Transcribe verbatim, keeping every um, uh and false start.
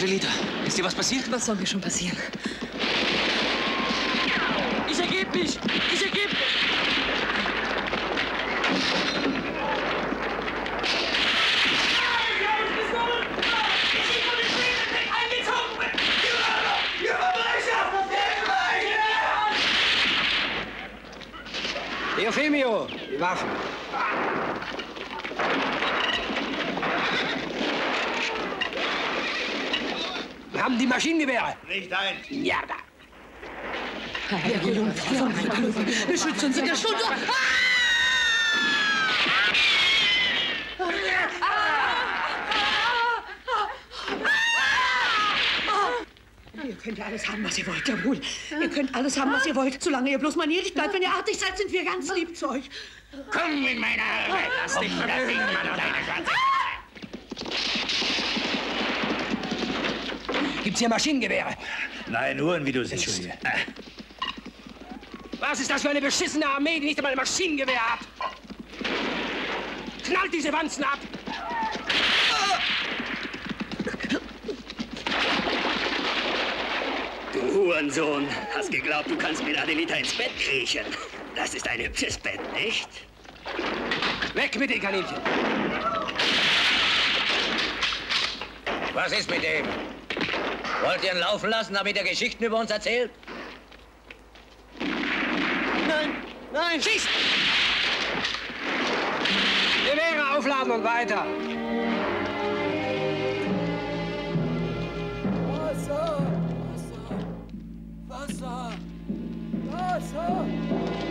Adelita, ist dir was passiert? Was soll mir schon passieren? Ich ergebe mich! Ich ergebe mich! Eufemio, die Waffen. Wir haben die Maschinengewehre. Nicht eins. Ja, da. Herr Jungfrau, wir schützen uns in der Stunde. Ihr könnt ja alles haben, was ihr wollt, jawohl. Ihr könnt alles haben, was ihr wollt, solange ihr bloß manierlich bleibt. Wenn ihr artig seid, sind wir ganz lieb zu euch. Komm in meine Arme. Lass dich von das Ding, Mann, und deine Schwanze. Gibt's hier Maschinengewehre? Nein, Uhren, wie du siehst. Entschuldige. Was ist das für eine beschissene Armee, die nicht einmal ein Maschinengewehr hat? Knallt diese Wanzen ab! Du Hurensohn, hast geglaubt, du kannst mit Adelita ins Bett kriechen. Das ist ein hübsches Bett, nicht? Weg mit den Kaninchen! Was ist mit dem? Wollt ihr ihn laufen lassen, damit er Geschichten über uns erzählt? Nein! Nein! Schießt! Gewehre aufladen und weiter! Wasser! Wasser! Wasser! Wasser!